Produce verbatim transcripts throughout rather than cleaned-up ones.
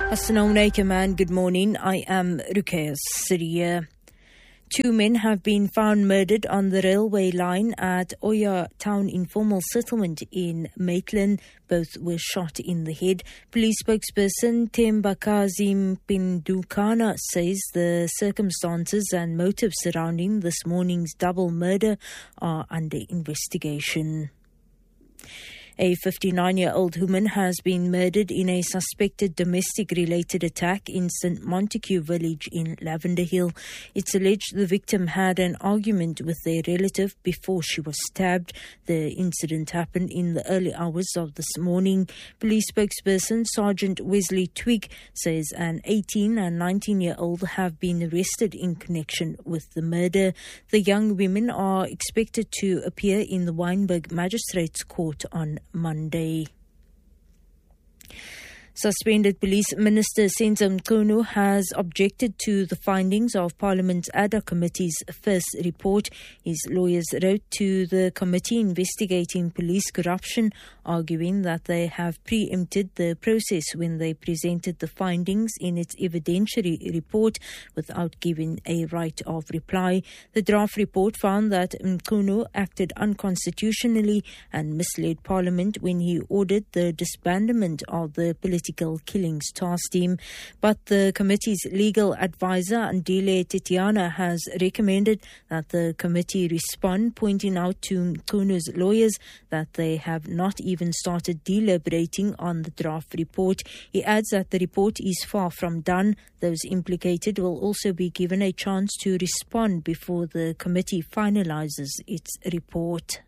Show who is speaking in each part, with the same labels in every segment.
Speaker 1: Assalamu alaikum and good morning. I am Ruqayya Syria. Two men have been found murdered on the railway line at Oya Town Informal Settlement in Maitland. Both were shot in the head. Police spokesperson Tembakazim Pindukana says the circumstances and motives surrounding this morning's double murder are under investigation. A fifty-nine-year-old woman has been murdered in a suspected domestic-related attack in Saint Montague village in Lavender Hill. It's alleged the victim had an argument with a relative before she was stabbed. The incident happened in the early hours of this morning. Police spokesperson Sergeant Wesley Twig says an eighteen and nineteen-year-old have been arrested in connection with the murder. The young women are expected to appear in the Wynberg Magistrates Court on Monday. Suspended Police Minister Senzo Mchunu has objected to the findings of Parliament's Ad Hoc Committee's first report. His lawyers wrote to the committee investigating police corruption, arguing that they have preempted the process when they presented the findings in its evidentiary report without giving a right of reply. The draft report found that Mchunu acted unconstitutionally and misled Parliament when he ordered the disbandment of the political Killings Task Team. But the committee's legal advisor, Andile Titiana, has recommended that the committee respond, pointing out to Mchunu's lawyers that they have not even started deliberating on the draft report. He adds that the report is far from done. Those implicated will also be given a chance to respond before the committee finalizes its report.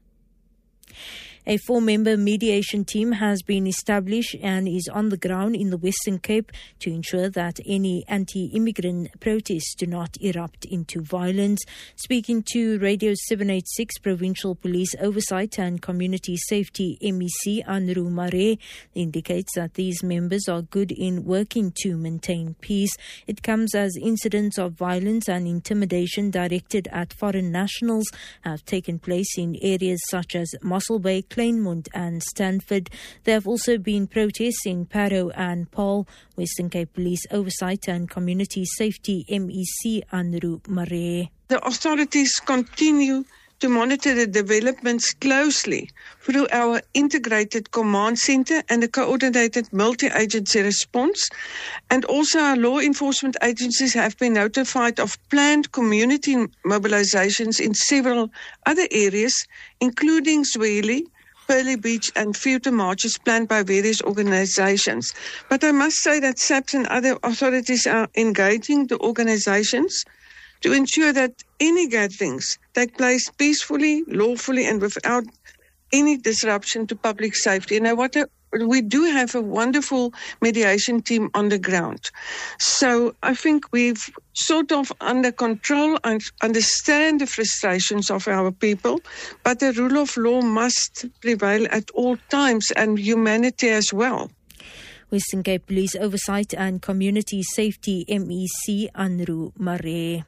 Speaker 1: A four-member mediation team has been established and is on the ground in the Western Cape to ensure that any anti-immigrant protests do not erupt into violence. Speaking to Radio seven eighty-six, Provincial Police Oversight and Community Safety M E C Anru Mare indicates that these members are good in working to maintain peace. It comes as incidents of violence and intimidation directed at foreign nationals have taken place in areas such as Mossel Bay, Kleinmond and Stanford. There have also been protests in Parow and Paarl. Western Cape Police Oversight and Community Safety M E C Anru Mare.
Speaker 2: The authorities continue to monitor the developments closely through our integrated command center and a coordinated multi-agency response. And also our law enforcement agencies have been notified of planned community mobilizations in several other areas, including Zweli, Pearly Beach and future marches planned by various organizations. But I must say that S A P S and other authorities are engaging the organizations to ensure that any gatherings take place peacefully, lawfully and without any disruption to public safety. And what a, we do have a wonderful mediation team on the ground. So I think we've sort of under control and understand the frustrations of our people, but the rule of law must prevail at all times and humanity as well.
Speaker 1: Western Cape Police Oversight and Community Safety M E C Anru Mare.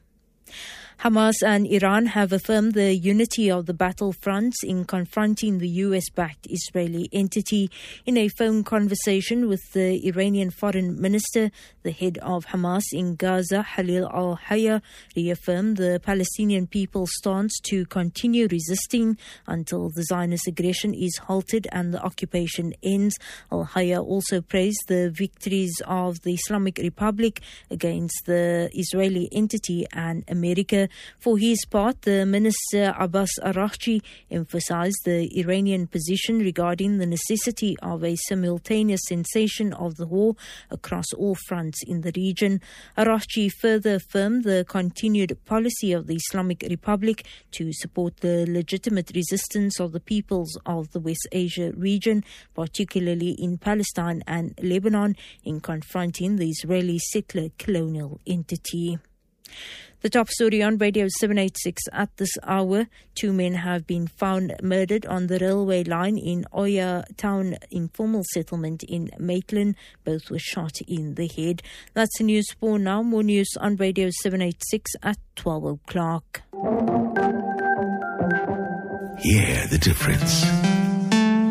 Speaker 1: Hamas and Iran have affirmed the unity of the battlefronts in confronting the U S-backed Israeli entity. In a phone conversation with the Iranian foreign minister, the head of Hamas in Gaza, Khalil al-Hayya, reaffirmed the Palestinian people's stance to continue resisting until the Zionist aggression is halted and the occupation ends. Al-Hayya also praised the victories of the Islamic Republic against the Israeli entity and America. For his part, the Minister Abbas Araghchi emphasized the Iranian position regarding the necessity of a simultaneous cessation of the war across all fronts in the region. Araghchi further affirmed the continued policy of the Islamic Republic to support the legitimate resistance of the peoples of the West Asia region, particularly in Palestine and Lebanon, in confronting the Israeli settler colonial entity. The top story on Radio seven eighty-six at this hour. Two men have been found murdered on the railway line in Oya Town Informal Settlement in Maitland. Both were shot in the head. That's the news for now. More news on Radio seven eighty-six at twelve o'clock.
Speaker 3: Hear the difference.